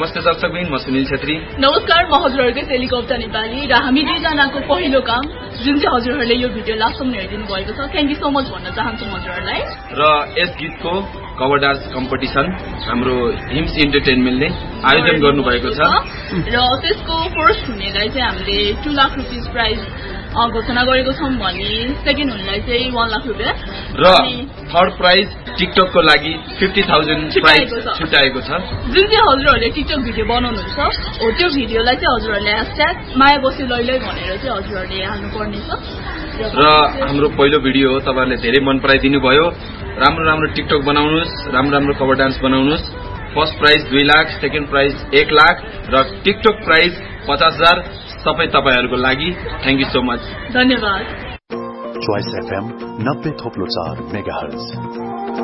नमस्ते दर्शकबिन, म सुनिल छेत्री। नमस्कार, म हजुरहरुकै टेलिकप्टर नेपाली र हामी दुईजनाको पहिलो काम जुन चाहिँ हजुरहरुले यो भिडियो लास्टसम्म हेरिदिनु भएको छ। थ्यांक यू सो मच भन्न चाहन्छु हजुरहरुलाई। र यस गीतको कभर डान्स कम्पिटिसन हाम्रो हिम्स इन्टरटेनमेन्टले आयोजन गर्नु भएको छ र त्यसको फर्स्ट हुनेलाई चाहिँ हामीले 2 लाख रुपैयाँ प्राइज घोषणा गरेको छौं भने सेकेन्ड हुनेलाई चाहिँ 1 लाख रुपैयाँ र थर्ड प्राइज टिकटकको लागि 50,000 प्राइज छुट्याएको छ। जुन चाहिँ हजुरहरुले टिकटक भिडियो बनाउनुहुन्छ हो त्यो भिडियोलाई चाहिँ हजुरहरुले #माया बस्यो लैलै भनेर चाहिँ हजुरहरुले हाल्नु पर्ने छ। र हाम्रो पहिलो भिडियो हो, तपाईहरुले धेरै मन पराइदिनु भयो। राम्रो टिकटक बनाउनुस्, राम्रो cover dance बनाउनुस्। First price 2 lakh, second price 1 lakh र टिकटक प्राइज 50,000 सबै तपाईहरुको लागि। Thank you so much. धन्यवाद। Choice FM 90.4 megahertz.